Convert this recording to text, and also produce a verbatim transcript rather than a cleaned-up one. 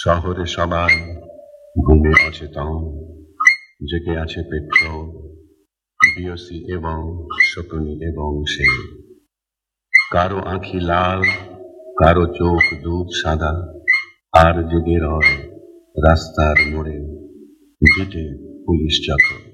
শহরে সবাই ঘুমে অচেতন, জেগে আছে পেট্রোল, বিওসি এবং শকুনি এবং সে। কারো আঁখি লাল, কারো চোখ দুধ সাদা, আর জেগে রয় রাস্তার মোড়ে, জিটে পুলিশ চক্র।